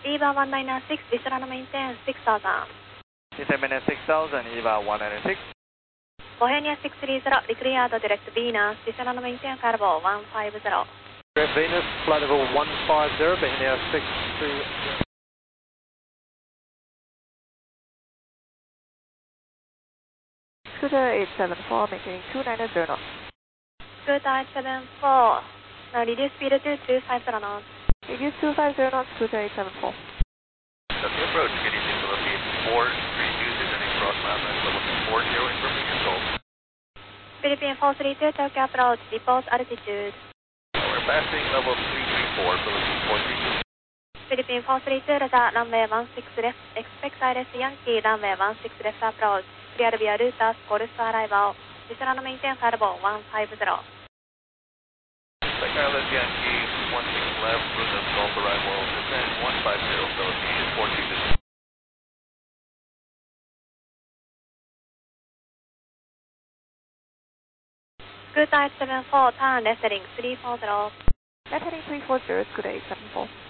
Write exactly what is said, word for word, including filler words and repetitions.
Eva one nine six, descend and maintain six thousand. Descend maintain six thousand, Eva one nine six. Bohemia six three zero, declared direct Venus, descend and maintain flight level one five zero. Direct Venus, flight level one five zero, Bohemia six three zero. Scooter eight seven four, making two nine zero knots. Scooter eight seven four, now reduce speed to two five zero knots. Reduce two five zero knots, Scooter eight seven four. Copy approach, good evening, Philippines four three two, descending cross mountain, level four zero, information control. Philippine four three two, Tokyo approach, report altitude. We're passing level three three four, Philippine four three two. Philippine four three two, radar runway one six left, expect I R S Yankee, runway one six left approach, clear via Rutas, Golf arrival, descend and maintain flight level one five zero. Expect I R S Yankee, one six left, Rutas, Golf arrival, descend one five zero, Philippine four three two. Scooter eight seven four, turn left heading three four zero. Left heading three four zero, Scooter eight seven four.